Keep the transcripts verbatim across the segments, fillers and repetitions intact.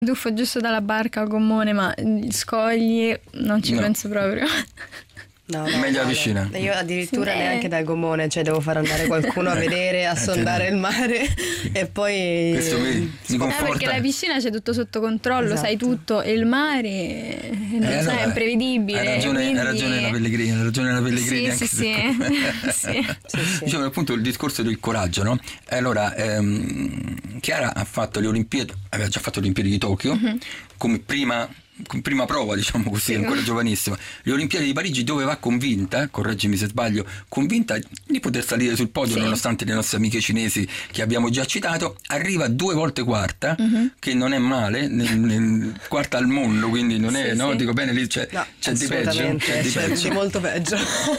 Tuffo giusto dalla barca al gommone, ma scogli non ci No. penso proprio. No, È no, meglio la no, piscina. no. Io addirittura Sì. neanche dal gommone, cioè devo far andare qualcuno a vedere, a sondare il mare e poi Questo mi, mi Eh, perché conforta. la piscina c'è tutto sotto controllo, Esatto. sai tutto, e il mare eh, non Eh, so, allora, è imprevedibile. Hai ragione, quindi... hai ragione la Pellegrini, hai ragione la Pellegrini Sì, anche sì, su sì. questo. Sì. Sì, sì. Diciamo appunto il discorso del coraggio, no? Allora, ehm, Chiara ha fatto le Olimpiadi, aveva già fatto le Olimpiadi di Tokyo come prima, come prima prova, diciamo così, Sì. ancora giovanissima. Le Olimpiadi di Parigi, dove va convinta, correggimi se sbaglio, convinta di poter salire sul podio, Sì. nonostante le nostre amiche cinesi che abbiamo già citato, arriva due volte quarta, che non è male, nel- nel- quarta al mondo, quindi non è, Sì, no? sì. Dico bene, lì c'è, no, c'è di peggio, assolutamente, c'è di c'è peggio. di molto peggio.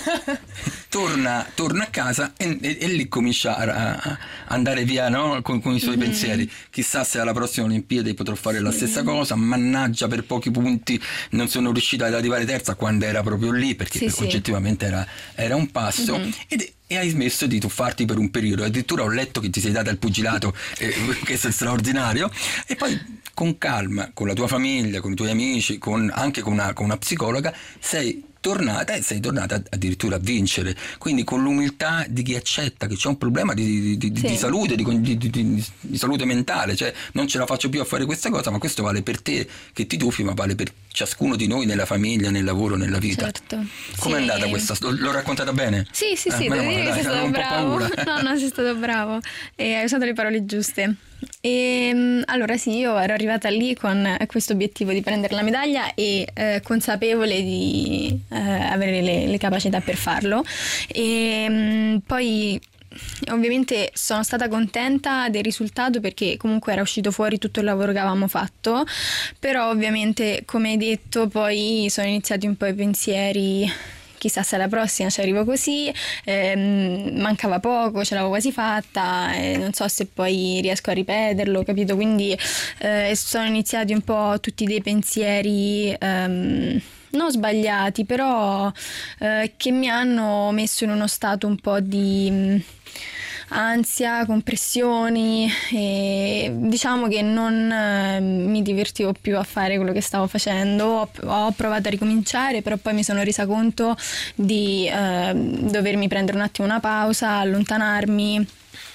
Torna, torna a casa e, e- e lì comincia a, a andare via, no? con, con i suoi pensieri. Chissà se alla prossima Olimpiade potrò fare la stessa cosa. Mannaggia, per pochi punti non sono riuscita ad arrivare terza quando era proprio lì, perché Sì, sì. oggettivamente era, era un passo. Ed, e hai smesso di tuffarti per un periodo. Addirittura ho letto che ti sei data al pugilato, eh, questo è straordinario. E poi con calma, con la tua famiglia, con i tuoi amici, con, anche con una, con una psicologa, sei tornata e sei tornata addirittura a vincere, quindi con l'umiltà di chi accetta che c'è un problema di, di, di, Sì. di salute, di, di, di, di salute mentale, cioè non ce la faccio più a fare questa cosa, ma questo vale per te che ti tuffi, ma vale per ciascuno di noi nella famiglia, nel lavoro, nella vita. Certo. Com'è Sì. andata questa? L'ho raccontata bene? Sì, sì, Eh, sì, meno devo male, dire che dai, sei avevo stato un po' bravo. paura. No, no, sei stato bravo. E hai usato le parole giuste. E allora sì, io ero arrivata lì con questo obiettivo di prendere la medaglia e eh, consapevole di eh, avere le, le capacità per farlo. E mh, poi ovviamente sono stata contenta del risultato perché comunque era uscito fuori tutto il lavoro che avevamo fatto, però ovviamente, come hai detto, poi sono iniziati un po' i pensieri: chissà se alla prossima ci arrivo così, ehm, mancava poco, ce l'avevo quasi fatta, e non so se poi riesco a ripeterlo, capito? Quindi eh, sono iniziati un po' tutti dei pensieri ehm, non sbagliati, però eh, che mi hanno messo in uno stato un po' di mh, ansia, compressioni, e diciamo che non eh, mi divertivo più a fare quello che stavo facendo. Ho, ho provato a ricominciare, però poi mi sono resa conto di eh, dovermi prendere un attimo una pausa, allontanarmi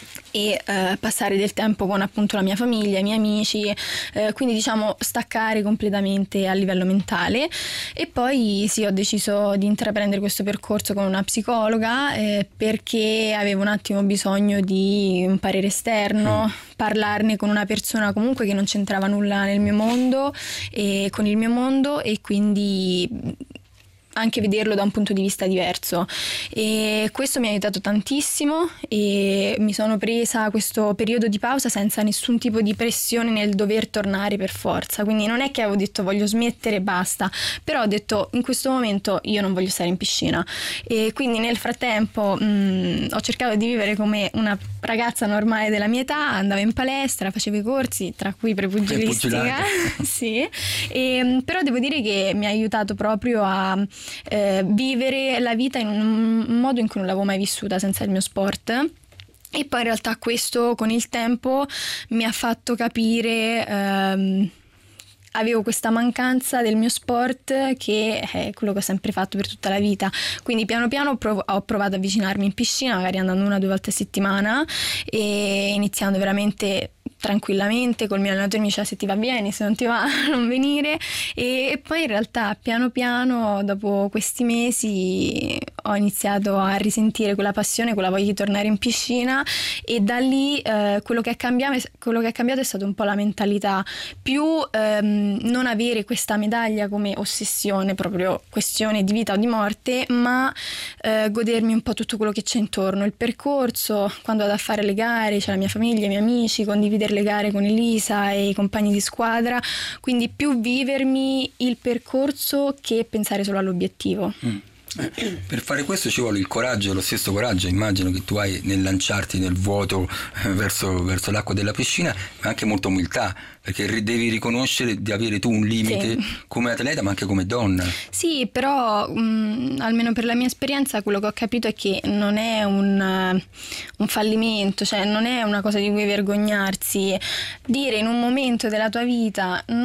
e eh, passare del tempo con appunto la mia famiglia, i miei amici, eh, quindi diciamo staccare completamente a livello mentale. E poi sì, ho deciso di intraprendere questo percorso con una psicologa eh, perché avevo un attimo bisogno di un parere esterno, parlarne con una persona comunque che non c'entrava nulla nel mio mondo e con il mio mondo, e quindi anche vederlo da un punto di vista diverso, e questo mi ha aiutato tantissimo e mi sono presa questo periodo di pausa senza nessun tipo di pressione nel dover tornare per forza. Quindi non è che avevo detto voglio smettere e basta, però ho detto in questo momento io non voglio stare in piscina, e quindi nel frattempo mh, ho cercato di vivere come una ragazza normale della mia età, andavo in palestra, facevo i corsi, tra cui prepugilistica. pugilato. Sì, e, però devo dire che mi ha aiutato proprio a eh, vivere la vita in un modo in cui non l'avevo mai vissuta senza il mio sport. E poi in realtà questo con il tempo mi ha fatto capire ehm, avevo questa mancanza del mio sport, che è quello che ho sempre fatto per tutta la vita. Quindi piano piano ho, prov- ho provato ad avvicinarmi in piscina, magari andando una o due volte a settimana e iniziando veramente tranquillamente col mio allenatore, mi diceva se ti va vieni, se non ti va non venire, e, e poi in realtà piano piano dopo questi mesi ho iniziato a risentire quella passione, quella voglia di tornare in piscina, e da lì eh, quello che è cambiato, quello che è cambiato è stata un po' la mentalità, più ehm, non avere questa medaglia come ossessione, proprio questione di vita o di morte, ma eh, godermi un po' tutto quello che c'è intorno, il percorso, quando vado a fare le gare c'è la mia famiglia, i miei amici, condividere le gare con Elisa e i compagni di squadra, quindi più vivermi il percorso che pensare solo all'obiettivo. Mm. Eh, per fare questo ci vuole il coraggio, lo stesso coraggio immagino che tu hai nel lanciarti nel vuoto eh, verso, verso l'acqua della piscina, ma anche molta umiltà, perché ri- devi riconoscere di avere tu un limite, Sì. come atleta ma anche come donna. Sì, però mh, almeno per la mia esperienza quello che ho capito è che non è un, uh, un fallimento, cioè non è una cosa di cui vergognarsi. Dire in un momento della tua vita